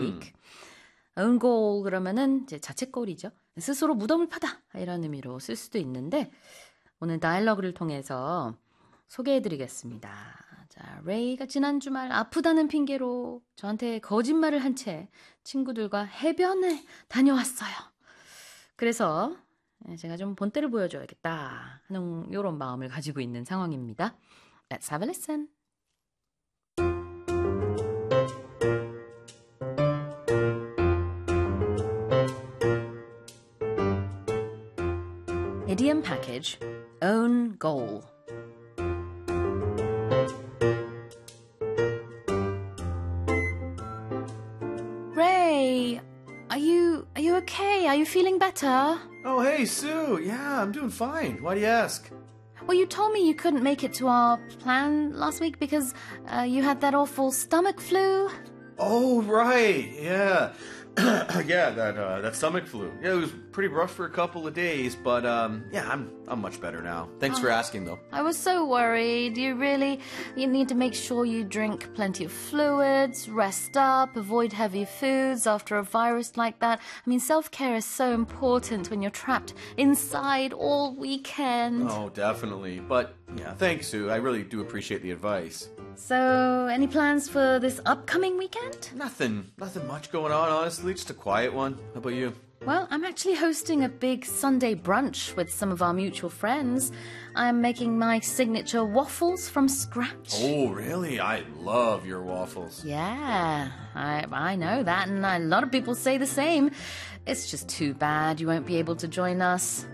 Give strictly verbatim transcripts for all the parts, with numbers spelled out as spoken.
week. own goal 그러면은 이제 자책골이죠. 스스로 무덤을 파다 이런 의미로 쓸 수도 있는데 오늘 다이얼로그를 통해서 소개해드리겠습니다. 자, 레이가 지난 주말 아프다는 핑계로 저한테 거짓말을 한 채 친구들과 해변에 다녀왔어요. 그래서 제가 좀 본때를 보여줘야겠다 하는 이런 마음을 가지고 있는 상황입니다. Let's have a listen. Idiom package, own goal. Ray, are you are you okay? Are you feeling better? Oh, hey, Sue. Yeah, I'm doing fine. Why do you ask? Well, you told me you couldn't make it to our plan last week because uh, you had that awful stomach flu. Oh, right. Yeah. yeah, that uh, that stomach flu. Yeah, it was pretty rough for a couple of days, but um, yeah, I'm I'm much better now. Thanks for asking, though. I was so worried. You really you need to make sure you drink plenty of fluids, rest up, avoid heavy foods after a virus like that. I mean, self-care is so important when you're trapped inside all weekend. Oh, definitely. But yeah, thanks, Sue. I really do appreciate the advice. So, any plans for this upcoming weekend? Nothing, nothing much going on, honestly. Just a quiet one. How about you? Well, I'm actually hosting a big Sunday brunch with some of our mutual friends. I'm making my signature waffles from scratch. Oh, really? I love your waffles. Yeah, I I know that, and a lot of people say the same. It's just too bad you won't be able to join us.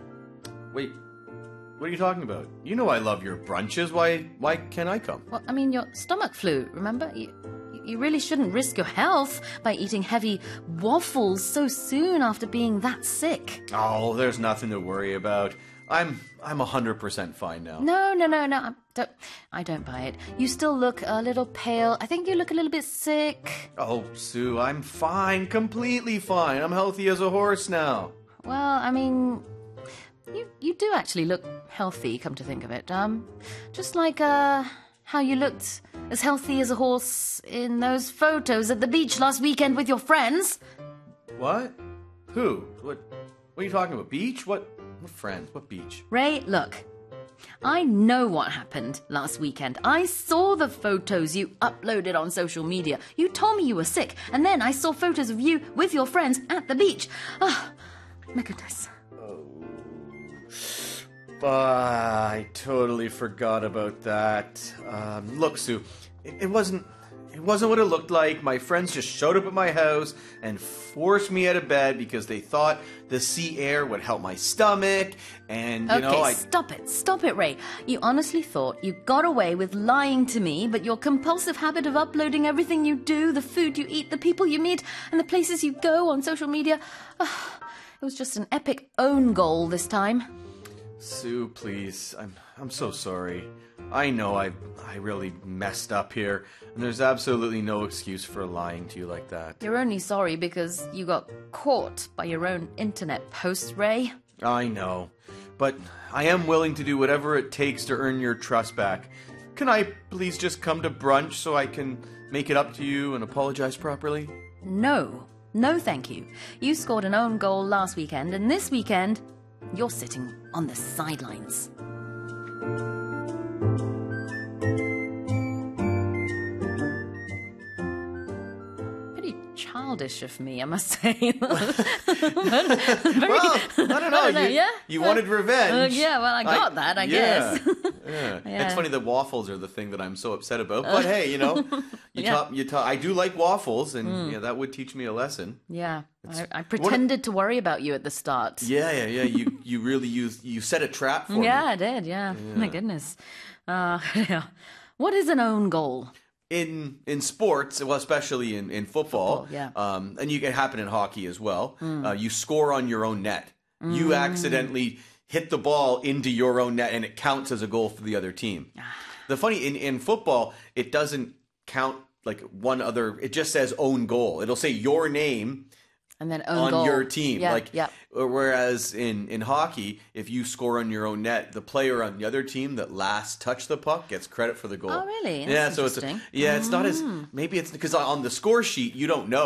Wait, what are you talking about? You know I love your brunches. Why why can't I come? Well, I mean, your stomach flu, remember? You, you really shouldn't risk your health by eating heavy waffles so soon after being that sick. Oh, there's nothing to worry about. I'm I'm one hundred percent fine now. No, no, no, no. I don't, I don't buy it. You still look a little pale. I think you look a little bit sick. Oh, Sue, I'm fine. Completely fine. I'm healthy as a horse now. Well, I mean, you you do actually look healthy, come to think of it. Um, just like uh, how you looked as healthy as a horse in those photos at the beach last weekend with your friends. What? Who? What? What are you talking about? Beach? What? What friends? What beach? Ray, look. I know what happened last weekend. I saw the photos you uploaded on social media. You told me you were sick, and then I saw photos of you with your friends at the beach. Oh, my goodness. Uh, I totally forgot about that. Um, look, Sue, it, it wasn't it wasn't what it looked like. My friends just showed up at my house and forced me out of bed because they thought the sea air would help my stomach, and you okay, know, I... stop it, stop it, Ray. You honestly thought you got away with lying to me, but your compulsive habit of uploading everything you do, the food you eat, the people you meet, and the places you go on social media, oh, it was just an epic own goal this time. Sue, please. I'm I'm so sorry. I know I I really messed up here, and there's absolutely no excuse for lying to you like that. You're only sorry because you got caught by your own internet post, Ray. I know, but I am willing to do whatever it takes to earn your trust back. Can I please just come to brunch so I can make it up to you and apologize properly? No. No, thank you. You scored an own goal last weekend, and this weekend, you're sitting on the sidelines. Pretty childish of me, I must say. But very, well, I don't know. I don't know, you, yeah? you wanted revenge. Uh, yeah, well, I got I, that, I yeah, guess. yeah. Yeah. It's funny that waffles are the thing that I'm so upset about. But hey, you know, you Yeah. taught you taught. I do like waffles, and Mm. yeah, that would teach me a lesson. Yeah, I, I pretended to worry about you at the start. Yeah, yeah, yeah. You you really used you set a trap for me. Yeah, I did, yeah. My goodness. Uh, yeah. What is an own goal? In in sports, well, especially in, in football, Football, yeah. um, and you can happen in hockey as well. Uh, you score on your own net. You accidentally hit the ball into your own net, and it counts as a goal for the other team. The funny in in football, it doesn't count like one other. It just says own goal. It'll say your name. And then own on goal. your team. Yeah, like, yeah. Whereas in, in hockey, if you score on your own net, the player on the other team that last touched the puck gets credit for the goal. Oh, really? That's yeah, so it's interesting. a, yeah, it's not as maybe it's because on the score sheet you don't know.